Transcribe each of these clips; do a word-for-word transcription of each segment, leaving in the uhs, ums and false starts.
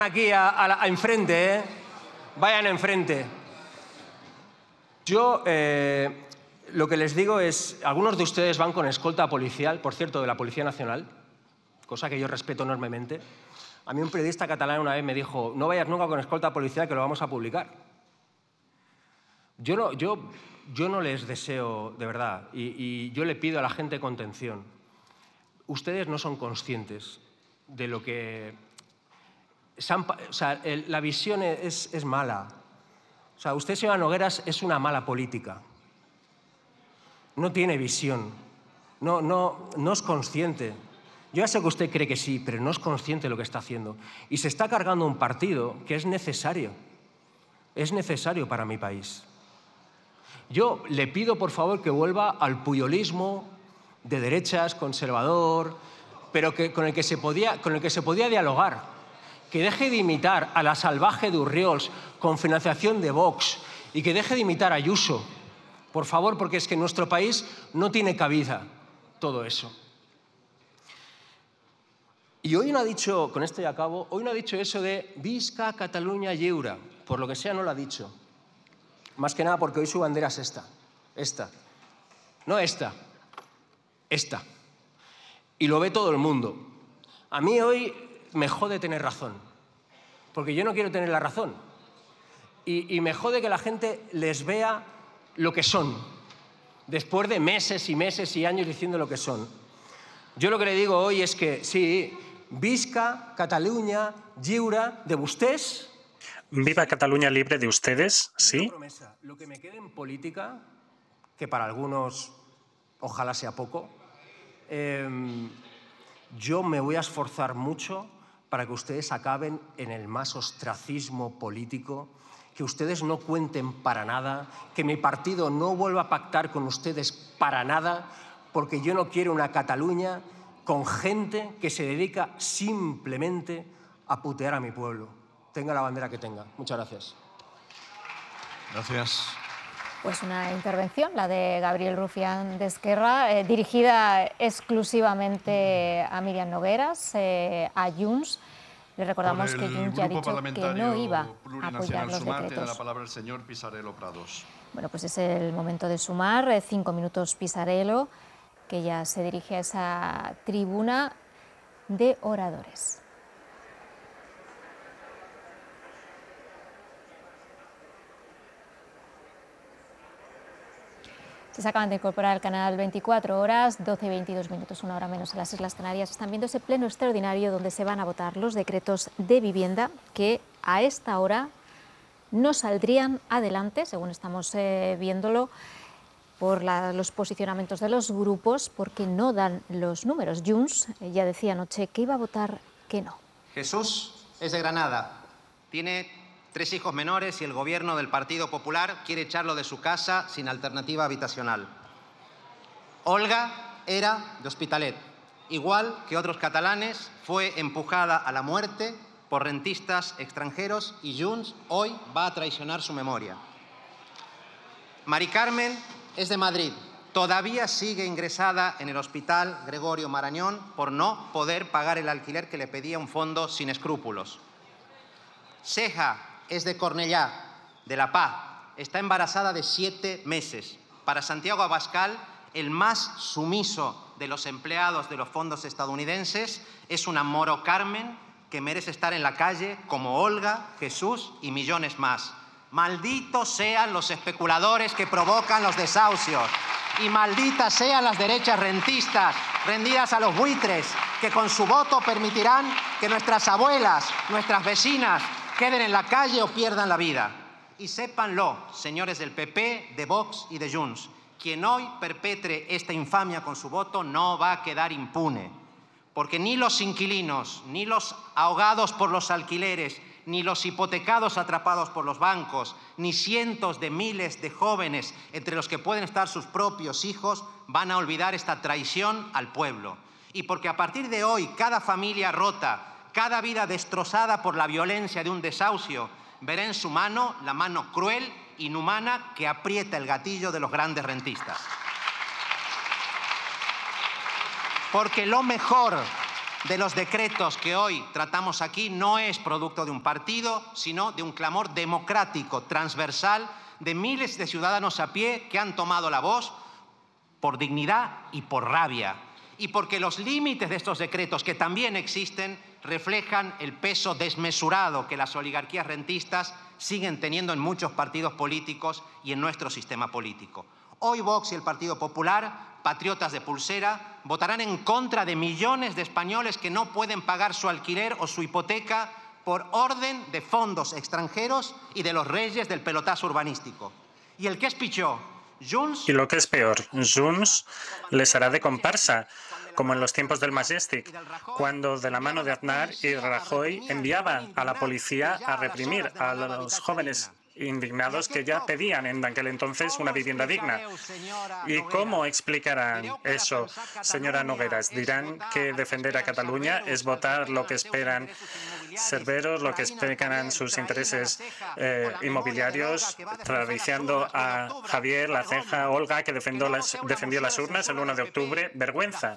Aquí a, a, a enfrente, ¿eh? Vayan enfrente. Yo eh, lo que les digo es, algunos de ustedes van con escolta policial, por cierto, de la Policía Nacional, cosa que yo respeto enormemente. A mí un periodista catalán una vez me dijo, no vayas nunca con escolta policial que lo vamos a publicar. Yo no, yo, yo no les deseo, de verdad, y, y yo le pido a la gente contención. Ustedes no son conscientes de lo que... O sea, el, la visión es, es mala. O sea, usted, señora Nogueras, es una mala política. No tiene visión. No, no, no es consciente. Yo ya sé que usted cree que sí, pero no es consciente de lo que está haciendo. Y se está cargando un partido que es necesario. Es necesario para mi país. Yo le pido, por favor, que vuelva al puyolismo de derechas, conservador, pero que, con, el que se podía, con el que se podía dialogar. Que deje de imitar a la salvaje de Urriols con financiación de Vox y que deje de imitar a Ayuso, por favor, porque es que en nuestro país no tiene cabida todo eso. Y hoy no ha dicho, con esto ya acabo, hoy no ha dicho eso de Visca Catalunya lliure, por lo que sea no lo ha dicho. Más que nada porque hoy su bandera es esta, esta, no esta, esta. Y lo ve todo el mundo. A mí hoy me jode tener razón, porque yo no quiero tener la razón. Y, y me jode que la gente les vea lo que son, después de meses y meses y años diciendo lo que son. Yo lo que le digo hoy es que sí, Visca Catalunya lliure de vostès. Viva Cataluña libre de ustedes, ¿sí? Promesa. Lo que me quede en política, que para algunos ojalá sea poco, eh, yo me voy a esforzar mucho para que ustedes acaben en el más ostracismo político, que ustedes no cuenten para nada, que mi partido no vuelva a pactar con ustedes para nada, porque yo no quiero una Cataluña con gente que se dedica simplemente a putear a mi pueblo. Tenga la bandera que tenga. Muchas gracias. Gracias. Pues una intervención, la de Gabriel Rufián de Esquerra, eh, dirigida exclusivamente a Míriam Nogueras, eh, a Junts. Le recordamos que Junts ya ha dicho que no iba a apoyar los Sumar, decretos. tiene la palabra el señor Pisarello Prados. Bueno, pues es el momento de sumar. Eh, cinco minutos Pisarello, que ya se dirige a esa tribuna de oradores. Se acaban de incorporar al canal veinticuatro horas, doce y veintidós minutos, una hora menos en las Islas Canarias. Están viendo ese pleno extraordinario donde se van a votar los decretos de vivienda que a esta hora no saldrían adelante, según estamos eh, viéndolo, por la, los posicionamientos de los grupos, porque no dan los números. Junts eh, ya decía anoche que iba a votar que no. Jesús es de Granada, tiene tres hijos menores y el gobierno del Partido Popular quiere echarlo de su casa sin alternativa habitacional. Olga era de Hospitalet. Igual que otros catalanes, fue empujada a la muerte por rentistas extranjeros y Junts hoy va a traicionar su memoria. Mari Carmen es de Madrid. Todavía sigue ingresada en el Hospital Gregorio Marañón por no poder pagar el alquiler que le pedía un fondo sin escrúpulos. Ceja es de Cornellá, de La Paz. Está embarazada de siete meses. Para Santiago Abascal, el más sumiso de los empleados de los fondos estadounidenses, es una Moro Carmen que merece estar en la calle como Olga, Jesús y millones más. Malditos sean los especuladores que provocan los desahucios y malditas sean las derechas rentistas rendidas a los buitres que con su voto permitirán que nuestras abuelas, nuestras vecinas, queden en la calle o pierdan la vida. Y sépanlo, señores del P P, de Vox y de Junts, quien hoy perpetre esta infamia con su voto no va a quedar impune, porque ni los inquilinos, ni los ahogados por los alquileres, ni los hipotecados atrapados por los bancos, ni cientos de miles de jóvenes, entre los que pueden estar sus propios hijos, van a olvidar esta traición al pueblo. Y porque a partir de hoy, cada familia rota, cada vida destrozada por la violencia de un desahucio, verá en su mano la mano cruel, inhumana, que aprieta el gatillo de los grandes rentistas. Porque lo mejor de los decretos que hoy tratamos aquí no es producto de un partido, sino de un clamor democrático, transversal, de miles de ciudadanos a pie que han tomado la voz por dignidad y por rabia. Y porque los límites de estos decretos, que también existen, reflejan el peso desmesurado que las oligarquías rentistas siguen teniendo en muchos partidos políticos y en nuestro sistema político. Hoy Vox y el Partido Popular, patriotas de pulsera, votarán en contra de millones de españoles que no pueden pagar su alquiler o su hipoteca por orden de fondos extranjeros y de los reyes del pelotazo urbanístico. Y el que es pitjor, Junts... Y lo que es peor, Junts les hará de comparsa, como en los tiempos del Majestic, cuando de la mano de Aznar y Rajoy enviaba a la policía a reprimir a los jóvenes indignados que ya pedían en aquel entonces una vivienda digna. ¿Y cómo explicarán eso, señora Nogueras? Dirán que defender a Cataluña es votar lo que esperan Cerveros, lo que esperan sus intereses eh, inmobiliarios, parafraseando a Javier La Ceja, Olga, que defendió las, defendió las urnas el uno de octubre. Vergüenza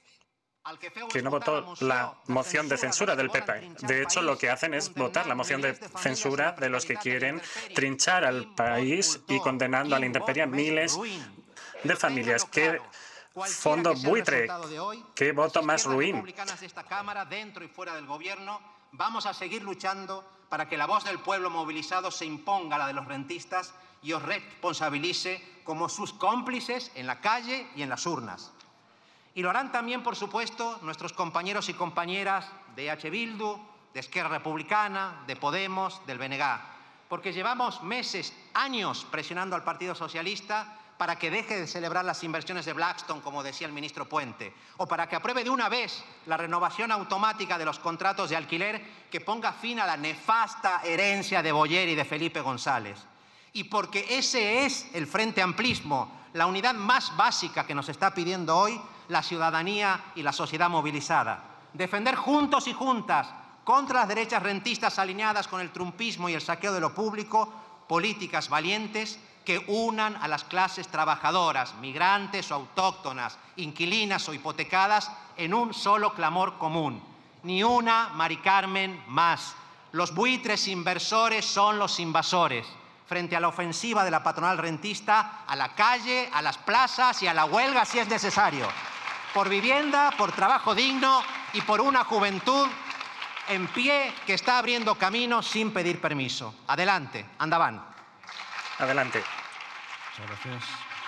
que no votó la moción de censura del P P. De hecho, lo que hacen es votar la moción de censura de los que quieren trinchar al país y condenando a la intemperie a miles de familias. ¡Qué fondo buitre! ¡Qué voto más ruin! Dentro y fuera del gobierno, vamos a seguir luchando para que la voz del pueblo movilizado se imponga a la de los rentistas y os responsabilice como sus cómplices en la calle y en las urnas. Y lo harán también, por supuesto, nuestros compañeros y compañeras de E H Bildu, de Esquerra Republicana, de Podemos, del B N G, porque llevamos meses, años presionando al Partido Socialista para que deje de celebrar las inversiones de Blackstone, como decía el ministro Puente, o para que apruebe de una vez la renovación automática de los contratos de alquiler que ponga fin a la nefasta herencia de Boyer y de Felipe González. Y porque ese es el Frente Amplismo, la unidad más básica que nos está pidiendo hoy la ciudadanía y la sociedad movilizada. Defender juntos y juntas contra las derechas rentistas alineadas con el trumpismo y el saqueo de lo público, políticas valientes que unan a las clases trabajadoras, migrantes o autóctonas, inquilinas o hipotecadas en un solo clamor común. Ni una Mari Carmen más. Los buitres inversores son los invasores. Frente a la ofensiva de la patronal rentista, a la calle, a las plazas y a la huelga si es necesario. Por vivienda, por trabajo digno y por una juventud en pie que está abriendo camino sin pedir permiso. Adelante, andaban. Adelante. Muchas gracias.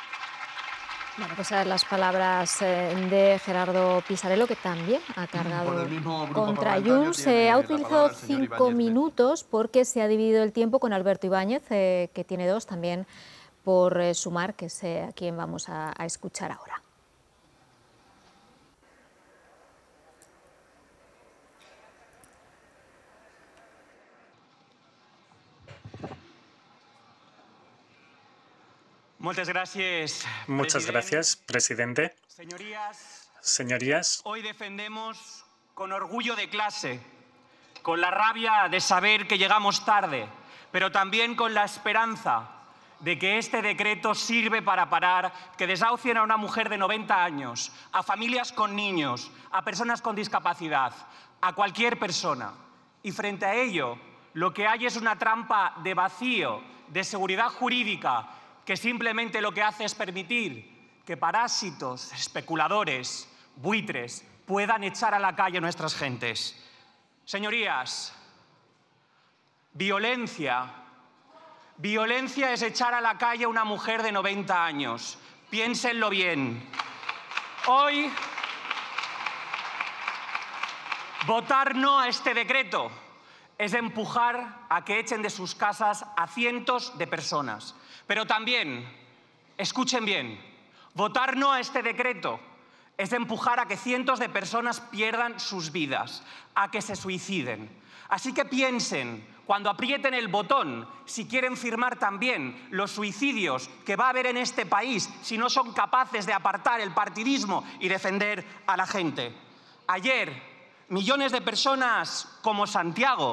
Bueno, pues a las palabras eh, de Gerardo Pisarello, que también ha cargado contra Junts. Eh, ha utilizado cinco minutos porque se ha dividido el tiempo con Alberto Ibáñez, eh, que tiene dos también por eh, Sumar, que es eh, a quien vamos a, a escuchar ahora. Muchas gracias, Muchas gracias, presidente. Señorías, Señorías, hoy defendemos con orgullo de clase, con la rabia de saber que llegamos tarde, pero también con la esperanza de que este decreto sirve para parar que desahucien a una mujer de noventa años, a familias con niños, a personas con discapacidad, a cualquier persona. Y frente a ello, lo que hay es una trampa de vacío, de seguridad jurídica, que simplemente lo que hace es permitir que parásitos, especuladores, buitres, puedan echar a la calle a nuestras gentes. Señorías, violencia, violencia es echar a la calle a una mujer de noventa años. Piénsenlo bien. Hoy, votar no a este decreto es empujar a que echen de sus casas a cientos de personas. Pero también, escuchen bien, votar no a este decreto es empujar a que cientos de personas pierdan sus vidas, a que se suiciden. Así que piensen, cuando aprieten el botón, si quieren firmar también los suicidios que va a haber en este país si no son capaces de apartar el partidismo y defender a la gente. Ayer, millones de personas como Santiago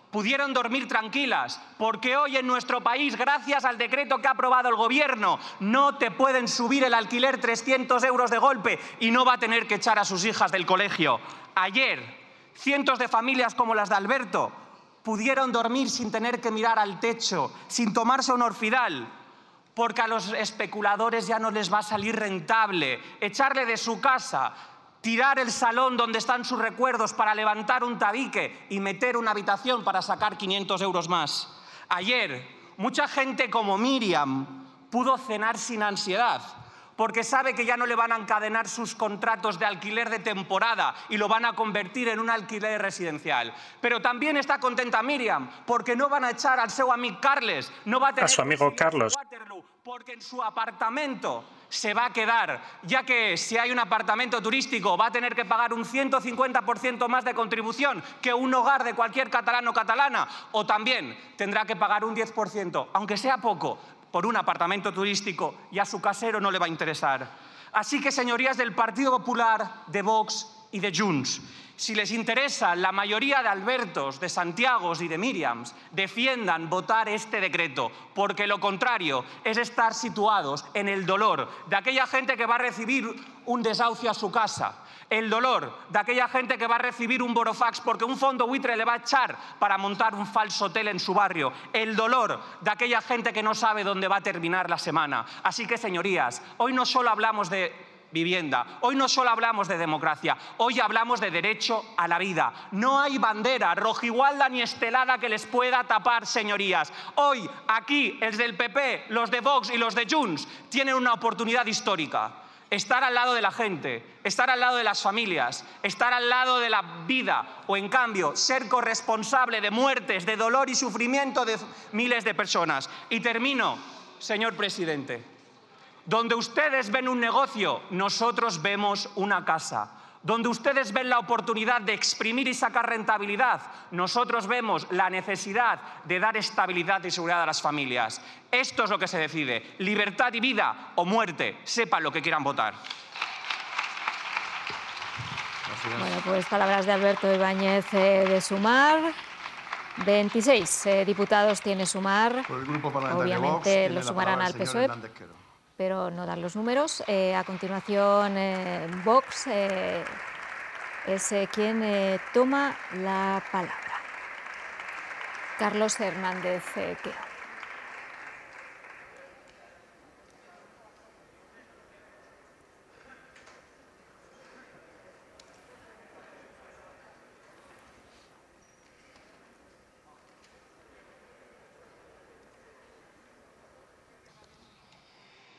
pudieron dormir tranquilas, porque hoy en nuestro país, gracias al decreto que ha aprobado el Gobierno, no te pueden subir el alquiler trescientos euros de golpe y no va a tener que echar a sus hijas del colegio. Ayer, cientos de familias como las de Alberto pudieron dormir sin tener que mirar al techo, sin tomarse un Orfidal, porque a los especuladores ya no les va a salir rentable echarle de su casa, tirar el salón donde están sus recuerdos para levantar un tabique y meter una habitación para sacar quinientos euros más. Ayer, mucha gente como Miriam pudo cenar sin ansiedad, porque sabe que ya no le van a encadenar sus contratos de alquiler de temporada y lo van a convertir en un alquiler residencial. Pero también está contenta Miriam, porque no van a echar al seu amic Carles, no va a tener a su amigo Carlos, Waterloo, porque en su apartamento se va a quedar, ya que si hay un apartamento turístico va a tener que pagar un ciento cincuenta por ciento más de contribución que un hogar de cualquier catalán o catalana, o también tendrá que pagar un diez por ciento, aunque sea poco, por un apartamento turístico, y a su casero no le va a interesar. Así que, señorías del Partido Popular, de Vox y de Junts, si les interesa, la mayoría de Albertos, de Santiagos y de Míriams defiendan votar este decreto, porque lo contrario es estar situados en el dolor de aquella gente que va a recibir un desahucio a su casa, el dolor de aquella gente que va a recibir un burofax porque un fondo buitre le va a echar para montar un falso hotel en su barrio, el dolor de aquella gente que no sabe dónde va a terminar la semana. Así que, señorías, hoy no solo hablamos de vivienda, hoy no solo hablamos de democracia, hoy hablamos de derecho a la vida. No hay bandera rojigualda ni estelada que les pueda tapar, señorías. Hoy, aquí, los del P P, los de Vox y los de Junts tienen una oportunidad histórica. Estar al lado de la gente, estar al lado de las familias, estar al lado de la vida o, en cambio, ser corresponsable de muertes, de dolor y sufrimiento de miles de personas. Y termino, señor presidente. Donde ustedes ven un negocio, nosotros vemos una casa. Donde ustedes ven la oportunidad de exprimir y sacar rentabilidad, nosotros vemos la necesidad de dar estabilidad y seguridad a las familias. Esto es lo que se decide, libertad y vida o muerte, sepan lo que quieran votar. Bueno, pues palabras de Alberto Ibáñez eh, de Sumar. veintiséis eh, diputados tiene Sumar. Por el Grupo Parlamentario Obviamente Vox, tiene lo la sumarán palabra al el P S O señor E, Hernández Quero. pero no dan los números. Eh, a continuación, eh, Vox eh, es eh, quien eh, toma la palabra. Carlos Hernández eh, Quero.